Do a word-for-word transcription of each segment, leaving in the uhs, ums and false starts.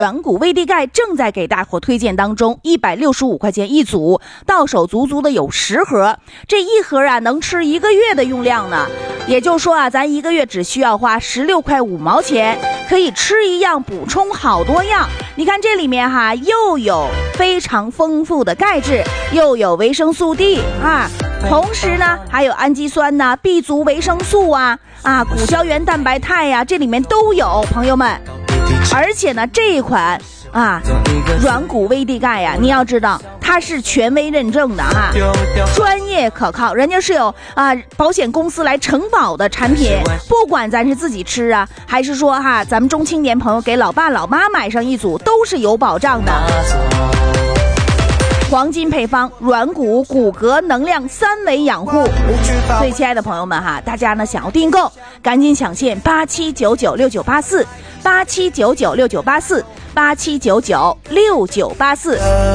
软骨威地钙正在给大伙推荐当中，一百六十五块钱一组，到手足足的有十盒，这一盒啊能吃一个月的用量呢。也就是说啊，咱一个月只需要花十六块五毛钱，可以吃一样补充好多样。你看这里面哈，又有非常丰富的钙质，又有维生素 D 啊，同时呢还有氨基酸呐、B 族维生素啊、啊骨胶原蛋白肽呀、啊，这里面都有，朋友们。而且呢，这一款啊软骨威地钙呀，你要知道它是权威认证的哈、啊，专业可靠，人家是有啊保险公司来承保的产品，不管咱是自己吃啊，还是说哈、啊、咱们中青年朋友给老爸老妈买上一组，都是有保障的。黄金配方，软骨骨骼能量三维养护。所以亲爱的朋友们哈，大家呢想要订购，赶紧抢现八七九九六九八四八七九九六九八四八七九九六九八四。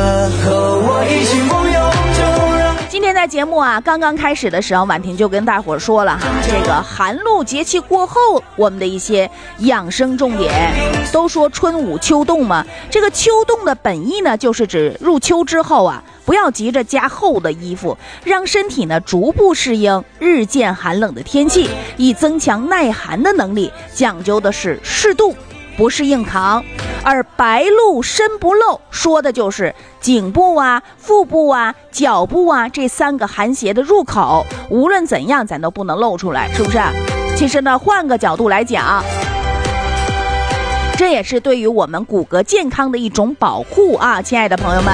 今天在节目啊刚刚开始的时候，婉婷就跟大伙说了哈，这个寒露节气过后，我们的一些养生重点。都说春捂秋冻嘛，这个秋冻的本意呢，就是指入秋之后啊，不要急着加厚的衣服，让身体呢逐步适应日渐寒冷的天气，以增强耐寒的能力。讲究的是适度，不是硬扛。而白露身不露，说的就是颈部啊、腹部啊、脚部啊这三个寒邪的入口，无论怎样咱都不能露出来，是不是？其实呢，换个角度来讲，这也是对于我们骨骼健康的一种保护啊，亲爱的朋友们。